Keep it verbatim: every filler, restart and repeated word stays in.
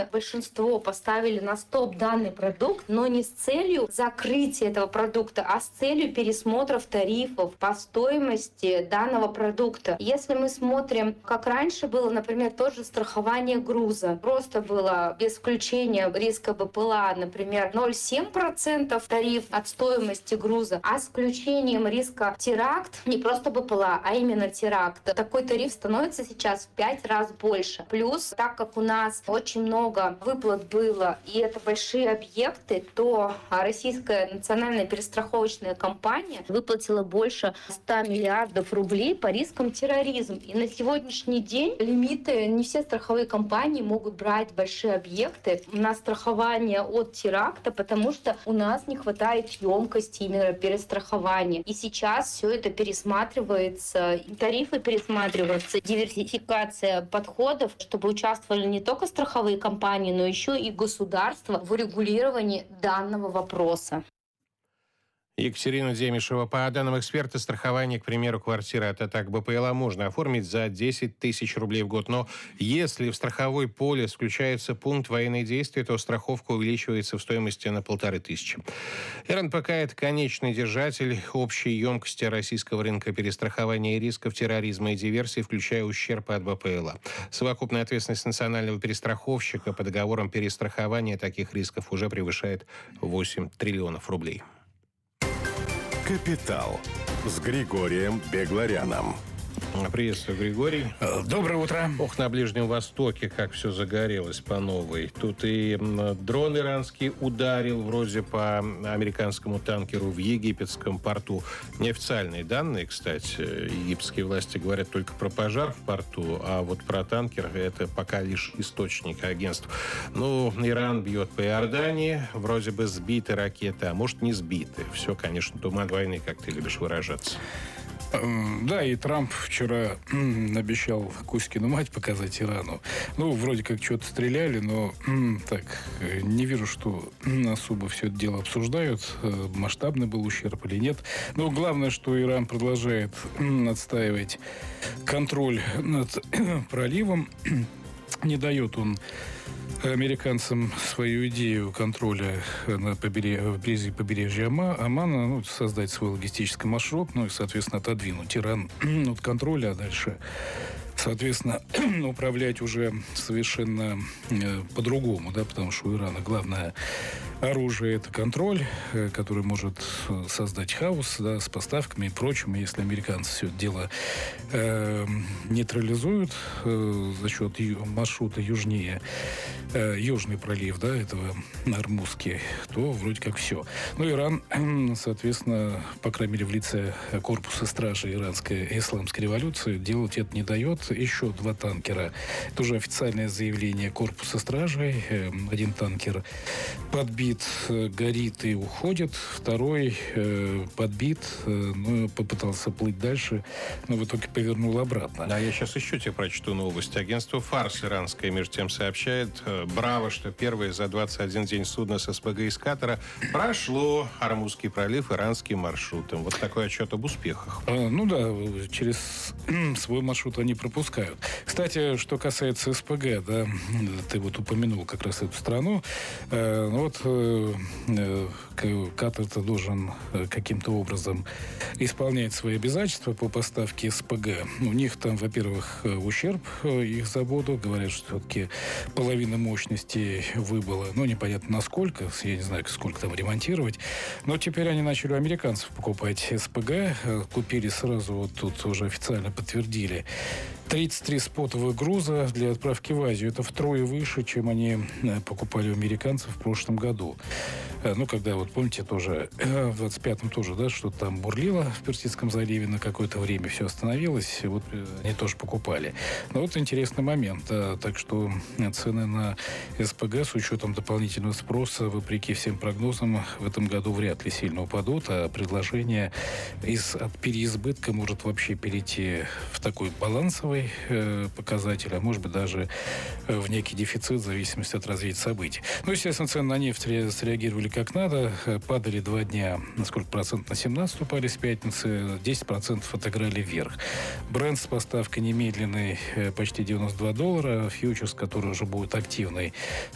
огромное большинство поставили на стоп данный продукт, но не с целью закрытия этого продукта, а с целью пересмотров тарифов по стоимости данного продукта. Если мы смотрим, как раньше было, например, тоже страхование груза, просто было без включения риска БПЛА, например, ноль целых семь десятых процента тариф от стоимости груза, а с включением риска теракт, не просто БПЛА, а именно теракт, такой тариф становится сейчас в пять раз больше. Плюс, так как у нас очень много выплат было, и это большие объекты, то Российская национальная перестраховочная компания выплатила больше ста миллиардов рублей по рискам терроризма. И на сегодняшний день лимиты, не все страховые компании могут брать большие объекты на страхование от теракта, потому что у нас не хватает емкости именно перестрахования. И сейчас все это пересматривается, тарифы пересматриваются, диверсификация подходов, чтобы участвовали не только страховые компании, но еще и государство в урегулировании данного вопроса. Екатерина Демишева. По данным эксперта, страхование, к примеру, квартиры от атак БПЛА можно оформить за десять тысяч рублей в год. Но если в страховой полис включается пункт военные действия, то страховка увеличивается в стоимости на полторы тысячи. РНПК – это конечный держатель общей емкости российского рынка перестрахования рисков терроризма и диверсии, включая ущерб от БПЛА. Совокупная ответственность национального перестраховщика по договорам перестрахования таких рисков уже превышает восемь триллионов рублей. «Капитал» с Григорием Бегларяном. Приветствую, Григорий. Доброе утро. Ох, на Ближнем Востоке как все загорелось по новой. Тут и дрон иранский ударил вроде по американскому танкеру в египетском порту. Неофициальные данные, кстати. Египетские власти говорят только про пожар в порту, а вот про танкер это пока лишь источник агентств. Ну, Иран бьет по Иордании. Вроде бы сбиты ракеты, а может не сбиты. Все, конечно, туман войны, как ты любишь выражаться. Да, и Трамп вчера обещал Кузькину мать показать Ирану. Ну, вроде как что-то стреляли, но так, не вижу, что особо все это дело обсуждают. Масштабный был ущерб или нет. Но главное, что Иран продолжает отстаивать контроль над проливом. Не дает он американцам свою идею контроля на побере... вблизи побережья Омана, ну, создать свой логистический маршрут, ну и, соответственно, отодвинуть Иран от контроля, а дальше, соответственно, управлять уже совершенно э, по-другому, да, потому что у Ирана главное оружие – это контроль, э, который может создать хаос, да, с поставками и прочим. И если американцы все это дело э, нейтрализуют э, за счет ю- маршрута южнее, э, Южный пролив, да, этого Ормузский, то вроде как все. Но Иран, соответственно, по крайней мере, в лице корпуса стражи иранской исламской революции делать это не дает. Еще два танкера. Это уже официальное заявление корпуса стражей. Один танкер подбит, горит и уходит. Второй подбит, но попытался плыть дальше, но в итоге повернул обратно. Да, я сейчас еще тебе прочту новость. Агентство «Фарс» иранское, между тем, сообщает: браво, что первое за двадцать один день судно с СПГ из Катара прошло Ормузский пролив иранским маршрутом. Вот такой отчет об успехах. А, ну да, через свой маршрут они пропускают. Кстати, что касается СПГ, да, ты вот упомянул как раз эту страну. Э, вот э, Катар-то должен каким-то образом исполнять свои обязательства по поставке СПГ. У них там, во-первых, ущерб их заводу. Говорят, что все-таки половина мощности выбыла. Ну, непонятно насколько. Я не знаю, сколько там ремонтировать. Но теперь они начали у американцев покупать СПГ. Купили сразу, вот тут уже официально подтвердили, тридцать три спотовых груза для отправки в Азию. Это втрое выше, чем они покупали у американцев в прошлом году. Ну, когда, вот помните, тоже в двадцать пятом тоже, да, что-то там бурлило в Персидском заливе, на какое-то время все остановилось, вот они тоже покупали. Но вот интересный момент. Да, так что цены на СПГ с учетом дополнительного спроса, вопреки всем прогнозам, в этом году вряд ли сильно упадут, а предложение из, от переизбытка может вообще перейти в такой балансовый э, показатель, а может быть даже в некий дефицит в зависимости от развития событий. Ну, естественно, цены на нефть среагировали как надо. Падали два дня, на сколько процентов? На семнадцать упали с пятницы, десять процентов отыграли вверх. Брент с поставкой немедленной почти девяносто два доллара. Фьючерс, который уже будет активный,